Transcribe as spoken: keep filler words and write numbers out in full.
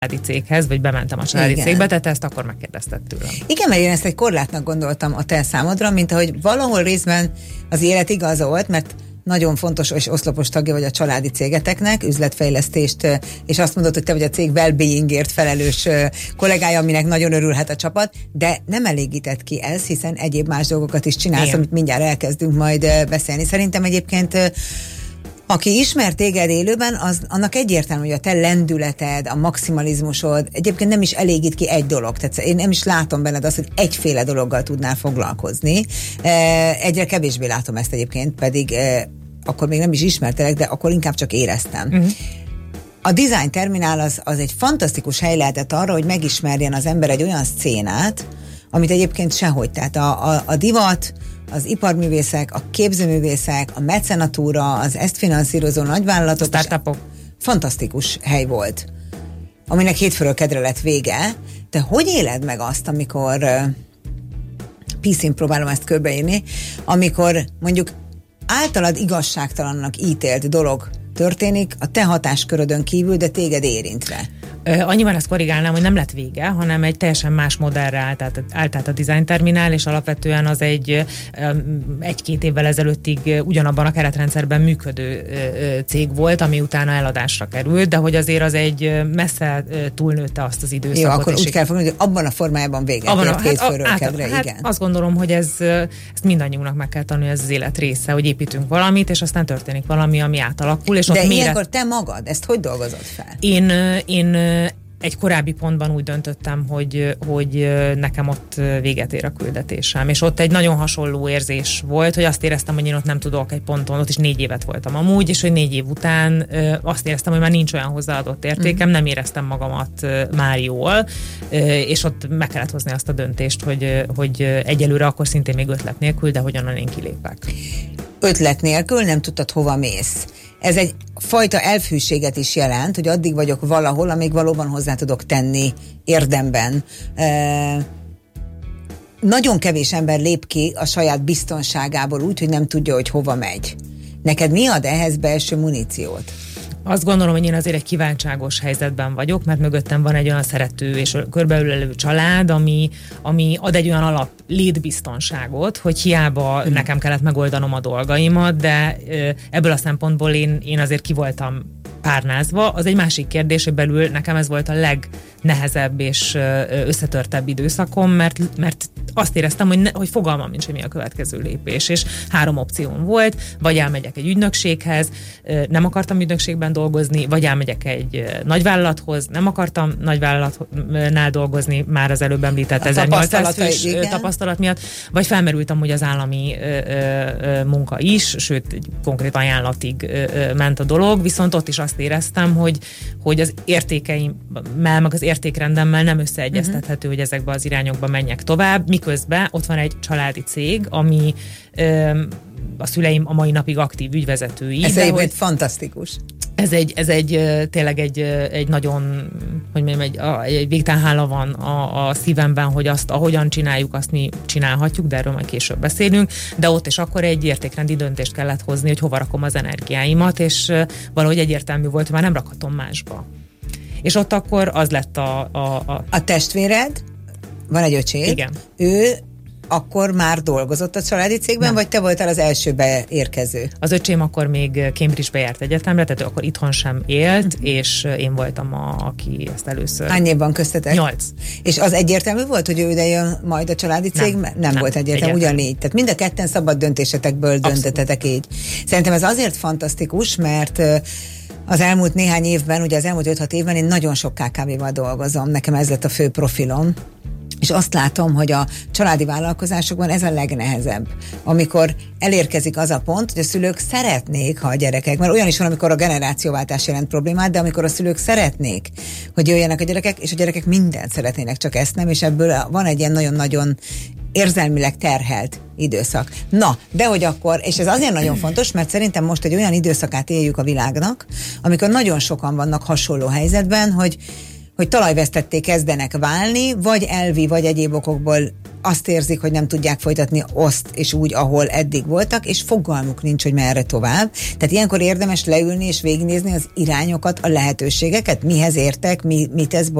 céghez, vagy bementem a családi Igen. cégbe, tehát ezt akkor megkérdezted tőlem. Igen, mert én ezt egy korlátnak gondoltam a te számodra, mint ahogy valahol részben az élet igazolt, mert nagyon fontos és oszlopos tagja vagy a családi cégeteknek, üzletfejlesztést, és azt mondod, hogy te vagy a cég well-beingért felelős kollégája, aminek nagyon örülhet a csapat, de nem elégített ki ez, hiszen egyéb más dolgokat is csinálsz, Igen. amit mindjárt elkezdünk majd beszélni. Szerintem egyébként aki ismer téged élőben, az, annak egyértelmű, hogy a te lendületed, a maximalizmusod egyébként nem is elégít ki egy dolog. Tehát én nem is látom benned azt, hogy egyféle dologgal tudnál foglalkozni. Egyre kevésbé látom ezt egyébként, pedig akkor még nem is ismertelek, de akkor inkább csak éreztem. Uh-huh. A Design Terminál az, az egy fantasztikus hely lehetett arra, hogy megismerjen az ember egy olyan szcénát, amit egyébként sehogy. Tehát a, a, a divat, az iparművészek, a képzőművészek, a mecenatúra, az ezt finanszírozó nagyvállalatok. Startupok. Fantasztikus hely volt, aminek hétfőről kedre lett vége. Te hogy éled meg azt, amikor uh, piszin próbálom ezt körbeírni, amikor mondjuk általad igazságtalannak ítélt dolog történik a te hatáskörödön kívül, de téged érintve? Annyiban ezt korrigálnám, hogy nem lett vége, hanem egy teljesen más modellre állt át, állt át a Design Terminál, és alapvetően az egy egy-két évvel ezelőttig ugyanabban a keretrendszerben működő cég volt, ami utána eladásra került, de hogy azért az egy messze túlnőtte azt az időszakot. Jó, akkor úgy kell fogni, hogy abban a formájában véget abban ért hétfőről hát, kedre, hát, igen. Azt gondolom, hogy ez, ezt mindannyiunknak meg kell tanulni, ez az élet része, hogy építünk valamit, és aztán történik valami, ami átalakul. És de ott ilyenkor méret... te magad, ezt hogy dolgozod fel? Én, én egy korábbi pontban úgy döntöttem, hogy, hogy nekem ott véget ér a küldetésem. És ott egy nagyon hasonló érzés volt, hogy azt éreztem, hogy én ott nem tudok egy ponton, ott is négy évet voltam amúgy, és hogy négy év után azt éreztem, hogy már nincs olyan hozzáadott értékem, mm. nem éreztem magamat már jól, és ott meg kellett hozni azt a döntést, hogy, hogy egyelőre akkor szintén még ötlet nélkül, de hogy onnan én kilépek. Ötlet nélkül nem tudtad, hova mész. Ez egy fajta elfűséget is jelent, hogy addig vagyok valahol, amíg valóban hozzá tudok tenni érdemben. E, nagyon kevés ember lép ki a saját biztonságából úgy, hogy nem tudja, hogy hova megy. Neked mi ad ehhez belső muníciót? Azt gondolom, hogy én azért egy kiváltságos helyzetben vagyok, mert mögöttem van egy olyan szerető és körbeülelő család, ami, ami ad egy olyan alap létbiztonságot, hogy hiába hmm. nekem kellett megoldanom a dolgaimat, de ebből a szempontból én, én azért ki voltam párnázva. Az egy másik kérdés, hogy belül nekem ez volt a legnehezebb és összetörtebb időszakom, mert, mert azt éreztem, hogy, ne, hogy fogalmam nincs, hogy mi a következő lépés, és három opcióm volt, vagy elmegyek egy ügynökséghez, nem akartam ügynökségben dolgozni, vagy elmegyek egy nagyvállalathoz, nem akartam nagyvállalatnál dolgozni, már az előbb említett ezernyolcszáz fős tapasztalat miatt, vagy felmerültem, hogy az állami ö, ö, munka is, sőt, konkrét ajánlatig ö, ment a dolog, viszont ott is azt éreztem, hogy, hogy az értékeimmel, meg az értékrendemmel nem összeegyeztethető, uh-huh. hogy ezekbe az irányokba menjek tovább, miközben ott van egy családi cég, ami ö, a szüleim a mai napig aktív ügyvezetői. Ez egy fantasztikus. Ez egy, ez egy tényleg egy, egy nagyon, hogy mondjam, egy, egy végtelen hála van a, a szívemben, hogy azt, ahogyan csináljuk, azt mi csinálhatjuk, de erről majd később beszélünk, de ott és akkor egy értékrendi döntést kellett hozni, hogy hova rakom az energiáimat, és valahogy egyértelmű volt, hogy már nem rakhatom másba. És ott akkor az lett a... A, a... a testvéred, van egy öcséd, igen. Ő akkor már dolgozott a családi cégben, nem. Vagy te voltál az első beérkező? Az öcsém akkor még Cambridge-be járt egyetemre, tehát ő akkor itthon sem élt, uh-huh. és én voltam, a, aki ezt először... Hány évban köztetek? Nyolc. És az egyértelmű volt, hogy ő ide jön majd a családi cég? Nem, nem, nem volt egyértelmű, egyértelmű, ugyanígy. Tehát mind a ketten szabad döntésetekből döntöttetek így. Szerintem ez azért fantasztikus, mert az elmúlt néhány évben, ugye az elmúlt öt-hat évben én nagyon sok ká ká vé-val dolgozom, nekem ez lett a fő profilom, és azt látom, hogy a családi vállalkozásokban ez a legnehezebb. Amikor elérkezik az a pont, hogy a szülők szeretnék, ha a gyerekek, mert olyan is van, amikor a generációváltás jelent problémát, de amikor a szülők szeretnék, hogy jöjjenek a gyerekek, és a gyerekek mindent szeretnének, csak ezt nem, és ebből van egy ilyen nagyon-nagyon érzelmileg terhelt időszak. Na, de hogy akkor, és ez azért nagyon fontos, mert szerintem most egy olyan időszakát éljük a világnak, amikor nagyon sokan vannak hasonló helyzetben, hogy hogy talajvesztetté kezdenek válni, vagy elvi, vagy egyéb okokból azt érzik, hogy nem tudják folytatni azt és úgy, ahol eddig voltak, és fogalmuk nincs, hogy merre tovább. Tehát ilyenkor érdemes leülni és végignézni az irányokat, a lehetőségeket, mihez értek, mi, mit ez